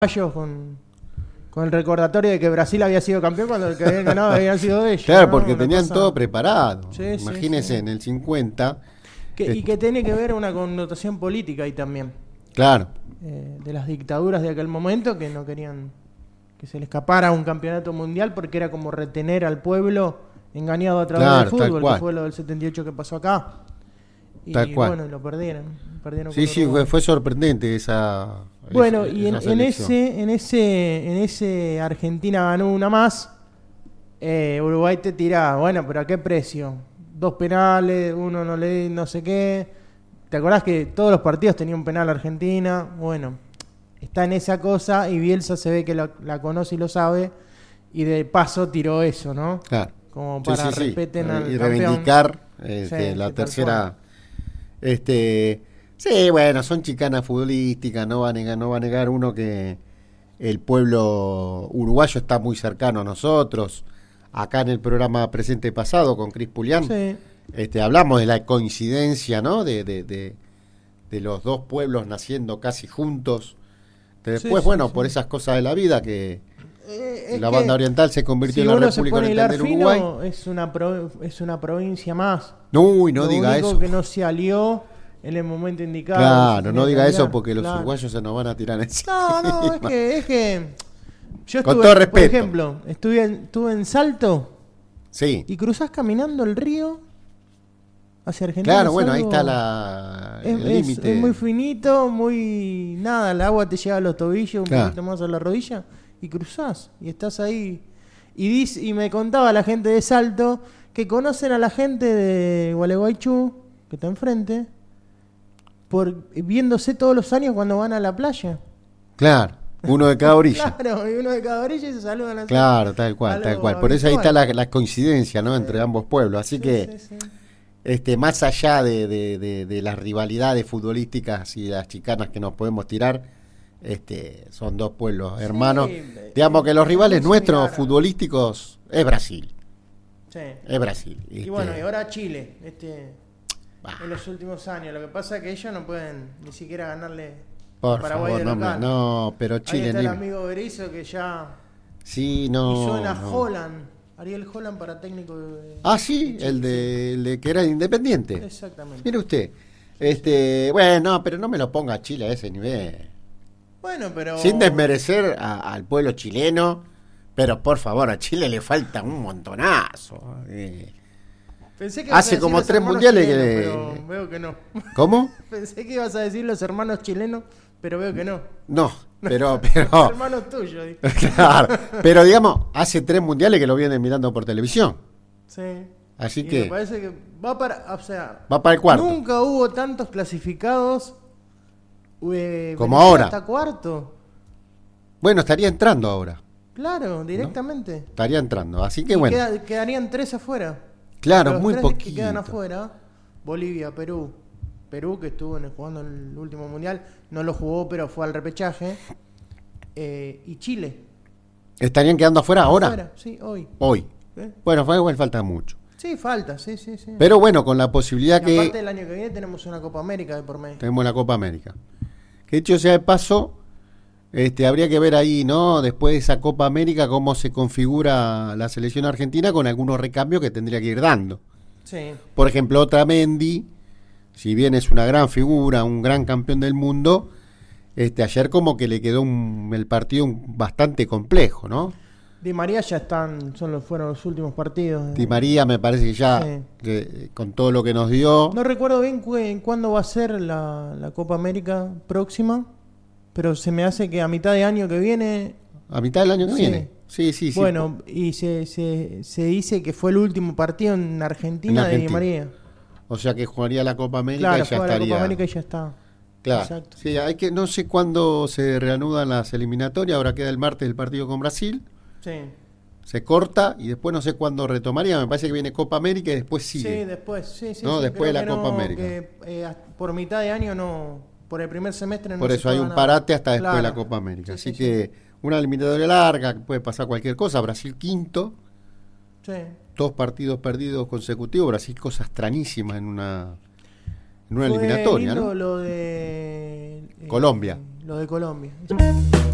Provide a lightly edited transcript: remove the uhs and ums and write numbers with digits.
con el recordatorio de que Brasil había sido campeón cuando el que habían ganado habían sido ellos. Claro, ¿no? porque Una tenían cosa... todo preparado. Sí, Imagínense, sí. en el 50. Y que tiene que ver una connotación política ahí también. Claro. De las dictaduras de aquel momento que no querían que se le escapara un campeonato mundial porque era como retener al pueblo engañado a través del fútbol, que fue lo del 78 que pasó acá. Y bueno, lo perdieron. Sí, fue sorprendente esa. Bueno, y en ese Argentina ganó una más. Uruguay te tiraba, bueno, pero ¿a qué precio? 2 penales, uno no sé qué. ¿Te acordás que todos los partidos tenían un penal Argentina? Bueno, está en esa cosa y Bielsa se ve que la conoce y lo sabe. Y de paso tiró eso, ¿no? Claro. Como para respeten al campeón. Y reivindicar la tercera. Sí, bueno, son chicanas futbolísticas, no va a negar uno que el pueblo uruguayo está muy cercano a nosotros. Acá en el programa presente pasado con Cris Pulián, hablamos de la coincidencia, ¿no? De los dos pueblos naciendo casi juntos. Después, por esas cosas de la vida que la banda oriental se convirtió en la República Oriental del Uruguay. Es una provincia más. No diga eso. Lo único que no se alió en el momento indicado. Claro, no diga eso porque los uruguayos se nos van a tirar encima. No, es que yo con todo respeto. Por ejemplo, estuve en Salto. Sí. Y cruzás caminando el río hacia Argentina. Claro, bueno, ahí está el límite. Es muy finito, nada, el agua te llega a los tobillos, un poquito más a la rodilla, y cruzás, y estás ahí. Y me contaba la gente de Salto que conocen a la gente de Gualeguaychú, que está enfrente, viéndose todos los años cuando van a la playa. Claro, uno de cada orilla. Claro, y uno de cada orilla y se saludan así. Claro, tal cual. Por eso ahí está la coincidencia, ¿no? Entre ambos pueblos. Así que, más allá de las rivalidades futbolísticas y las chicanas que nos podemos tirar, son dos pueblos hermanos. Digamos que los rivales nuestros futbolísticos es Brasil. Sí. Es Brasil. Y bueno, y ahora Chile, en los últimos años. Lo que pasa es que ellos no pueden ni siquiera ganarle por Paraguay favor, de local. No, pero Chile... Ahí está el amigo Berizzo que ya... Sí, no... Y suena Holland, Ariel Holland para técnico de... Sí, el de que era Independiente. Exactamente. Mire usted, bueno, pero no me lo ponga a Chile a ese nivel. Bueno, pero... Sin desmerecer al pueblo chileno, pero por favor, a Chile le falta un montonazo. Pensé que hace como 3 mundiales chilenos, pero veo que no. ¿Cómo? Pensé que ibas a decir los hermanos chilenos, pero veo que no. No, pero los hermanos tuyos. Claro, pero digamos, hace 3 mundiales que lo vienen mirando por televisión. Sí. Así que... me parece que va para el cuarto. Nunca hubo tantos clasificados como ahora. Hasta cuarto. Bueno, estaría entrando ahora. Claro, directamente. ¿No? Estaría entrando, así que bueno. Quedarían 3 afuera. Claro, muy poquito. Que quedan afuera, Bolivia, Perú, que estuvo jugando el último mundial, no lo jugó, pero fue al repechaje, y Chile. ¿Estarían quedando afuera ahora? Sí, hoy. Bueno, igual falta mucho. Sí, falta, sí. Pero bueno, con la posibilidad que... Aparte del año que viene tenemos una Copa América de por medio. Tenemos la Copa América. Que dicho sea de paso, habría que ver ahí, ¿no? Después de esa Copa América, cómo se configura la selección argentina con algunos recambios que tendría que ir dando. Sí. Por ejemplo, Otamendi, si bien es una gran figura, un gran campeón del mundo, ayer como que le quedó el partido bastante complejo, ¿no? Di María ya fueron los últimos partidos. Di María me parece que ya, con todo lo que nos dio... No recuerdo bien cuándo va a ser la Copa América próxima, pero se me hace que a mitad de año que viene... ¿A mitad del año que viene? Sí. Bueno, y se dice que fue el último partido en Argentina de Di María. O sea que jugaría la Copa América y ya estaría... la Copa América y ya está. Claro. Exacto. Sí, no sé cuándo se reanudan las eliminatorias, ahora queda el martes el partido con Brasil. Sí. Se corta y después no sé cuándo retomaría, me parece que viene Copa América y después sigue. Sí, después, sí. ¿No? Después de la Copa América. Por mitad de año no, por el primer semestre no. Por eso hay un parate hasta después de la Copa América. Así que una eliminatoria larga, puede pasar cualquier cosa. Brasil quinto. Sí. 2 partidos perdidos consecutivos. Brasil, cosa extrañísima en una eliminatoria, lindo, ¿no? Lo de Colombia. Lo de Colombia.